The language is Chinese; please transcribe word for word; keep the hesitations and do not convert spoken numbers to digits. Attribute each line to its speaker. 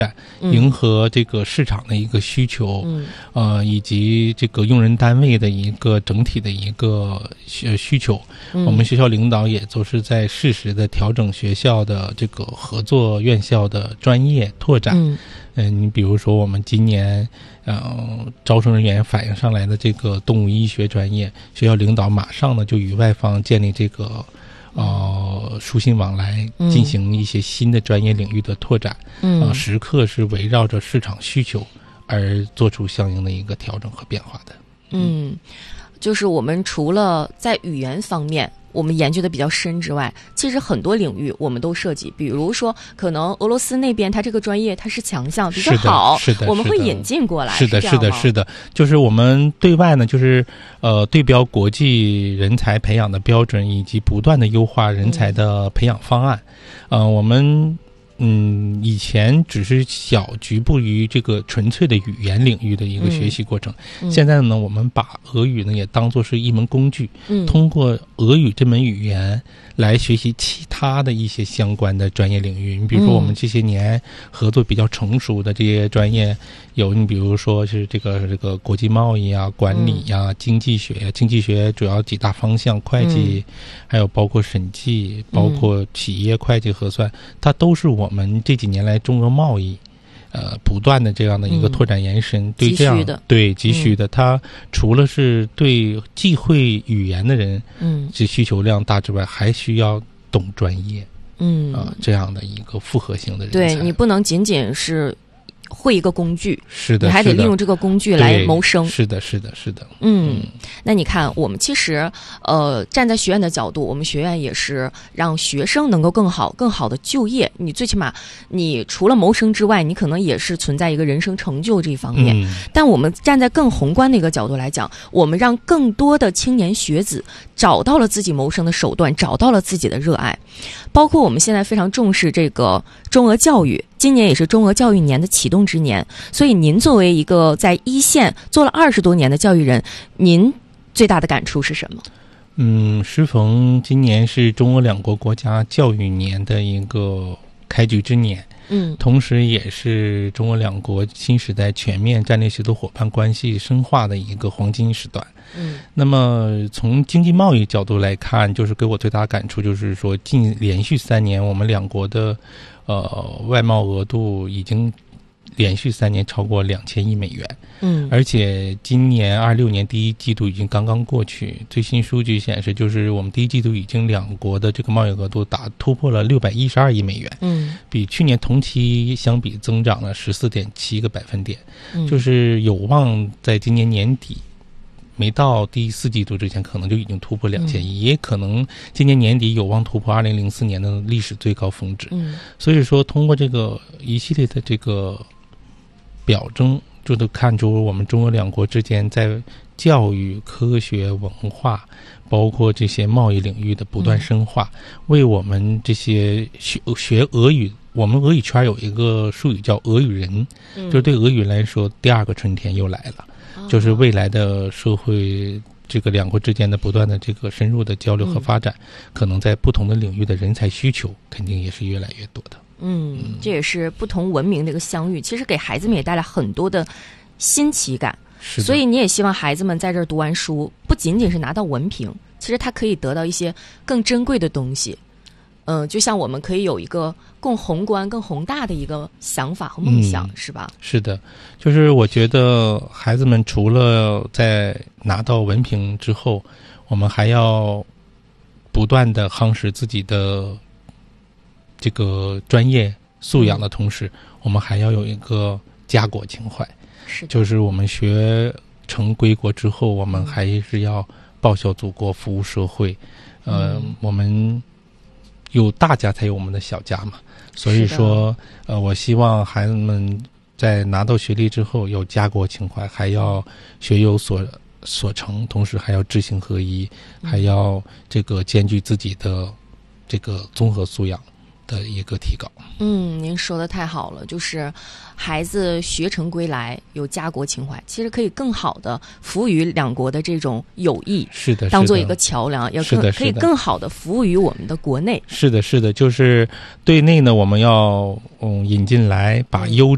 Speaker 1: 迎合这个市场的一个需求，
Speaker 2: 嗯，
Speaker 1: 呃，以及这个用人单位的一个整体的一个需需求，
Speaker 2: 嗯，
Speaker 1: 我们学校领导也都是在适时的调整学校的这个合作院校的专业拓展。
Speaker 2: 嗯，
Speaker 1: 嗯、呃，你比如说我们今年呃招生人员反映上来的这个动物医学专业，学校领导马上呢就与外方建立这个。呃，书信往来，进行一些新的专业领域的拓展，嗯，呃，时刻是围绕着市场需求而做出相应的一个调整和变化的。
Speaker 2: 嗯，就是我们除了在语言方面我们研究的比较深之外，其实很多领域我们都涉及，比如说可能俄罗斯那边它这个专业它是强项比较好，
Speaker 1: 是的，是的，
Speaker 2: 我们会引进过来，
Speaker 1: 是的，是的，是的，就是我们对外呢，就是呃对标国际人才培养的标准，以及不断的优化人才的培养方案。嗯、呃，我们嗯以前只是小局部于这个纯粹的语言领域的一个学习过程，嗯嗯、现在呢，我们把俄语呢也当作是一门工具，嗯，通过俄语这门语言来学习其他的一些相关的专业领域。你比如说我们这些年合作比较成熟的这些专业，有你比如说是这个这个国际贸易啊、管理呀、啊、经济学呀，经济学主要几大方向，会计，嗯、还有包括审计，包括企业会计核算，它都是我们这几年来中俄贸易呃，不断的这样的一个拓展延伸，嗯、对这样
Speaker 2: 的
Speaker 1: 对急需的，它除了是对忌讳语言的人，嗯，这需求量大之外，还需要懂专业，嗯啊、呃，这样的一个复合性的人才。
Speaker 2: 对，你不能仅仅是会一个工具，
Speaker 1: 是的，
Speaker 2: 你还得利用这个工具来谋生。
Speaker 1: 是的，是的，是的。
Speaker 2: 嗯，那你看，我们其实呃，站在学院的角度，我们学院也是让学生能够更好、更好的就业。你最起码，你除了谋生之外，你可能也是存在一个人生成就这一方面。嗯、但我们站在更宏观的一个角度来讲，我们让更多的青年学子找到了自己谋生的手段，找到了自己的热爱。包括我们现在非常重视这个中俄教育，今年也是中俄教育年的启动之年，所以您作为一个在一线做了二十多年的教育人，您最大的感触是什么？
Speaker 1: 嗯，适逢今年是中俄两国国家教育年的一个开局之年，嗯，同时也是中俄两国新时代全面战略协作伙伴关系深化的一个黄金时段。嗯，那么从经济贸易角度来看，就是给我最大感触就是说，近连续三年我们两国的呃外贸额度已经连续三年超过两千亿美元。嗯，而且今年二六年第一季度已经刚刚过去，最新数据显示，就是我们第一季度已经两国的这个贸易额度达突破了六百一十二亿美元。嗯，比去年同期相比增长了十四点七个百分点。嗯，就是有望在今年年底。没到第四季度之前，可能就已经突破两千亿，嗯、也可能今年年底有望突破二零零四年的历史最高峰值。嗯，所以说通过这个一系列的这个表征，就都看出我们中俄两国之间在教育、科学、文化，包括这些贸易领域的不断深化，嗯、为我们这些学学俄语。我们俄语圈有一个术语叫俄语人，嗯、就是对俄语来说，第二个春天又来了。就是未来的社会，这个两国之间的不断的这个深入的交流和发展，嗯、可能在不同的领域的人才需求肯定也是越来越多的。
Speaker 2: 嗯，嗯这也是不同文明的一个相遇，其实给孩子们也带来很多的新奇感。
Speaker 1: 是，所
Speaker 2: 以你也希望孩子们在这儿读完书，不仅仅是拿到文凭，其实他可以得到一些更珍贵的东西。嗯，就像我们可以有一个更宏观、更宏大的一个想法和梦想，嗯、是吧？
Speaker 1: 是的，就是我觉得孩子们除了在拿到文凭之后，我们还要不断的夯实自己的这个专业素养的同时，嗯、我们还要有一个家国情怀。
Speaker 2: 是，
Speaker 1: 就是我们学成归国之后，我们还是要报效祖国、服务社会。呃，嗯、我们。有大家才有我们的小家嘛，所以说，呃，我希望孩子们在拿到学历之后有家国情怀，还要学有所所成，同时还要知行合一，还要这个兼具自己的这个综合素养的一个提高。
Speaker 2: 嗯，您说的太好了，就是孩子学成归来，有家国情怀，其实可以更好的服务于两国的这种友谊。
Speaker 1: 是的，
Speaker 2: 当做一个桥梁，要更可以更好的服务于我们的国内。
Speaker 1: 是的，是的，就是对内呢，我们要嗯引进来，把优